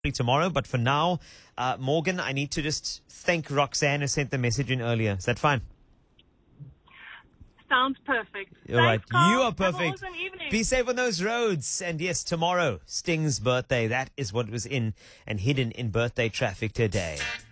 tomorrow. But for now, Morgan, I need to just thank Roxanne who sent the message in earlier. Is that fine? Sounds perfect. All right. Thanks, Carl. You are Have an perfect. awesome evening. Be safe on those roads. And yes, tomorrow, Sting's birthday. That is what was in and hidden in birthday traffic today.